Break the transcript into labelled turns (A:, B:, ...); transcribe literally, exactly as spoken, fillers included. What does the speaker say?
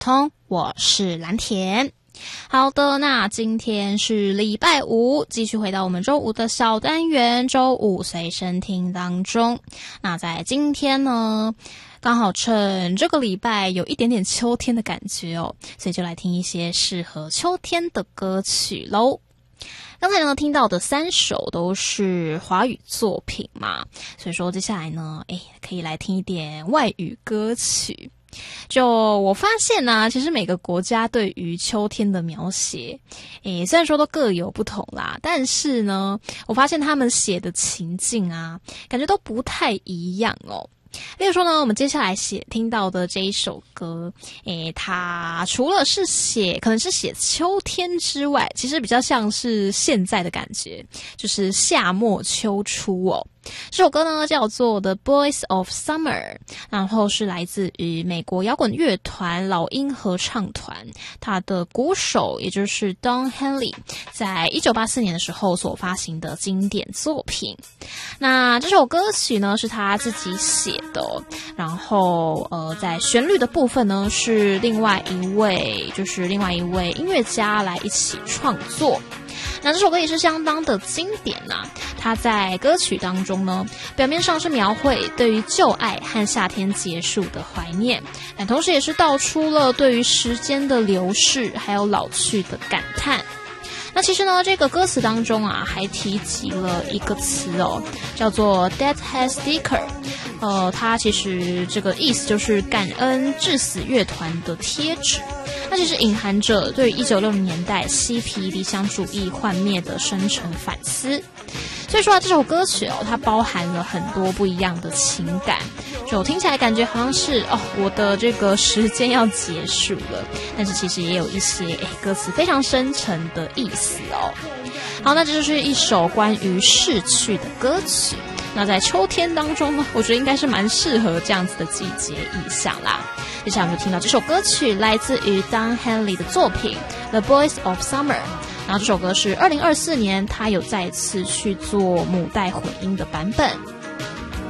A: 通，我是蓝田。好的，那今天是礼拜五，继续回到我们周五的小单元周五随身听当中。那在今天呢，刚好趁这个礼拜有一点点秋天的感觉哦，所以就来听一些适合秋天的歌曲咯。刚才呢听到的三首都是华语作品嘛，所以说接下来呢，诶，可以来听一点外语歌曲。就我发现呢、啊，其实每个国家对于秋天的描写，诶，虽然说都各有不同啦，但是呢，我发现他们写的情境啊，感觉都不太一样哦。例如说呢，我们接下来写听到的这一首歌，诶，它除了是写可能是写秋天之外，其实比较像是现在的感觉，就是夏末秋初哦。这首歌呢叫做 The Boys of Summer， 然后是来自于美国摇滚乐团老鹰合唱团，他的鼓手也就是 Don Henley 在一九八四年的时候所发行的经典作品。那这首歌曲呢是他自己写的、哦、然后呃在旋律的部分呢是另外一位就是另外一位音乐家来一起创作。那这首歌也是相当的经典啊，它在歌曲当中呢，表面上是描绘对于旧爱和夏天结束的怀念，但同时也是道出了对于时间的流逝还有老去的感叹。那其实呢，这个歌词当中啊，还提及了一个词哦，叫做 Dead Head Sticker。呃，它其实这个意思就是感恩致死乐团的贴纸。那其实隐含着对于一九六零年代嬉皮理想主义幻灭的深沉反思。所以说啊，这首歌曲哦，它包含了很多不一样的情感，就听起来感觉好像是哦，我的这个时间要结束了，但是其实也有一些诶歌词非常深沉的意思哦。好，那这就是一首关于逝去的歌曲。那在秋天当中呢，我觉得应该是蛮适合这样子的季节意象啦。接下来我们就听到这首歌曲，来自于 Don Henley 的作品 The Boys of Summer。然后这首歌是二零二四年他有再次去做母带混音的版本。